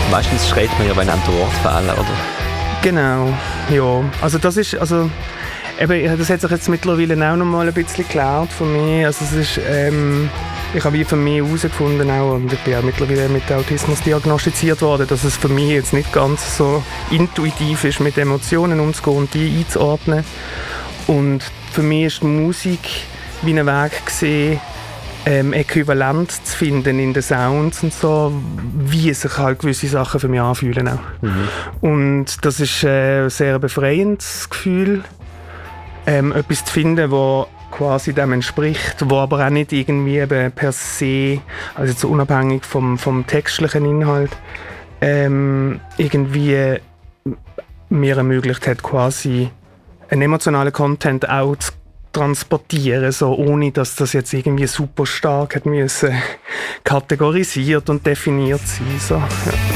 Meistens schreit man ja, wenn einem die Worte fehlen, oder? Genau, ja. Also das ist, also eben, das hat sich jetzt mittlerweile auch noch mal ein bisschen geklärt für mich. Also es ist, ich habe wie für mich herausgefunden auch, und ich bin auch mittlerweile mit Autismus diagnostiziert worden, dass es für mich jetzt nicht ganz so intuitiv ist, mit Emotionen umzugehen und die einzuordnen. Und für mich ist die Musik wie ein Weg gesehen, äquivalent zu finden in den Sounds und so, wie sich halt gewisse Sachen für mich anfühlen auch. Und das ist ein sehr befreiendes Gefühl, etwas zu finden, das quasi dem entspricht, wo aber auch nicht irgendwie eben per se, also jetzt unabhängig vom textlichen Inhalt, irgendwie mir ermöglicht hat, quasi einen emotionalen Content auch zu transportieren, so, ohne dass das jetzt irgendwie super stark hat müssen kategorisiert und definiert sein. So. Ja.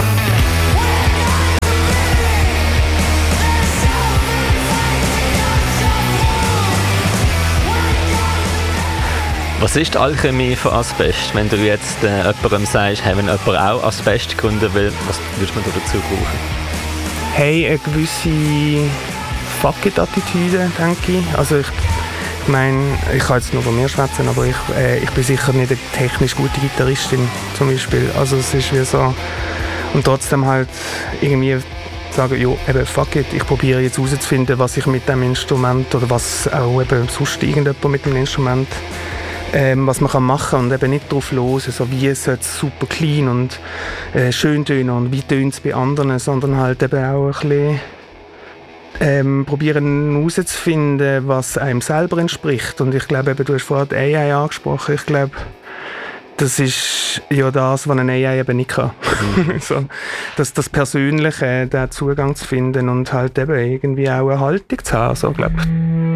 Was ist die Alchemie von Asbest? Wenn du jetzt jemandem sagst, hey, wenn jemand auch Asbest gründen will, was würdest du dazu brauchen? Hey, eine gewisse Fuck-it-Attitüde, denke ich. Also ich meine, ich kann jetzt nur von mir schwätzen, aber ich bin sicher nicht eine technisch gute Gitarristin zum Beispiel. Also es ist wie so, und trotzdem halt irgendwie sagen, ja, eben fuck it, ich probiere jetzt herauszufinden, was ich mit dem Instrument oder was auch eben sonst irgendjemand mit dem Instrument was man kann machen und eben nicht drauf los, so wie es super clean und schön tönen und wie tönt es bei anderen, sondern halt eben auch ein bisschen probieren herauszufinden, was einem selber entspricht. Und ich glaube, eben, du hast vorhin die AI angesprochen, ich glaube, das ist ja das, was eine AI eben nicht kann. So, das Persönliche, den Zugang zu finden und halt eben irgendwie auch eine Haltung zu haben, so, glaube ich.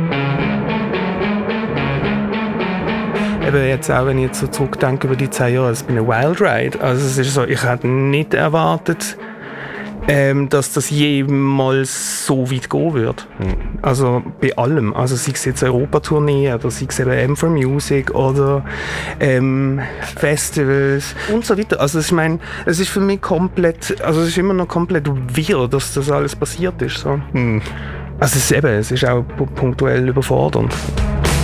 Eben jetzt auch, wenn ich jetzt so zurückdenke über die 10 Jahre, es bin ein Wild Ride. Also es ist so, ich hätte nicht erwartet, dass das jemals so weit gehen wird. Also bei allem. Also sei es jetzt Europatournee oder sei es eben M4Music oder Festivals und so weiter. Also ich meine, es ist für mich komplett, also es ist immer noch komplett wirr, dass das alles passiert ist. So. Also es ist auch punktuell überfordernd.